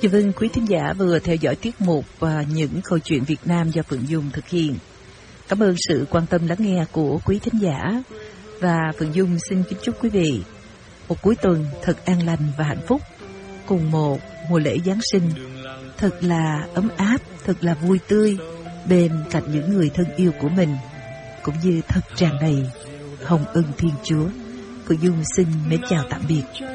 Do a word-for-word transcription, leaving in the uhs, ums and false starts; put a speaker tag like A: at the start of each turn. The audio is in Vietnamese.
A: Dạ vâng, quý thính giả vừa theo dõi tiết mục và những câu chuyện Việt Nam do Phượng Dung thực hiện. Cảm ơn sự quan tâm lắng nghe của quý thính giả. Và Phượng Dung xin kính chúc quý vị một cuối tuần thật an lành và hạnh phúc, cùng một mùa lễ Giáng sinh thật là ấm áp, thật là vui tươi bên cạnh những người thân yêu của mình, cũng như thật tràn đầy hồng ân Thiên Chúa. Phượng Dung xin mến chào tạm biệt.